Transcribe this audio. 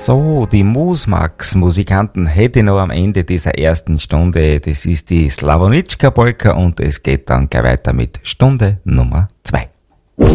So, die Musmax-Musikanten hätte ich noch am Ende dieser ersten Stunde. Das ist die Slavonitschka Polka und es geht dann gleich weiter mit Stunde Nummer 2.